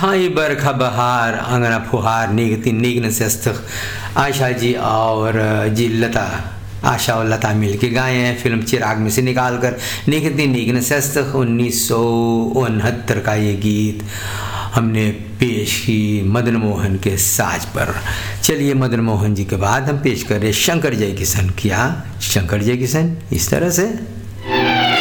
छाई बरखा बहार अंगना फुहार नीगती नीगन सस्त आशा जी और जी लता आशा और लता मिल के गाए हैं फिल्म चिराग में से निकाल कर। नीगती नीगन सस्त 1969 का ये गीत हमने पेश की मदन मोहन के साज पर। चलिए मदन मोहन जी के बाद हम पेश करें शंकर जयकिशन। क्या शंकर जयकिशन इस तरह से